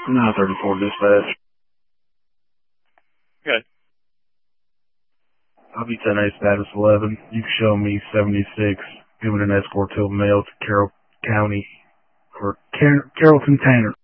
934 dispatch. Okay. I'll be 10A status 11. You can show me 76, giving an escort to a male to Carroll County, or Carrollton Tanner.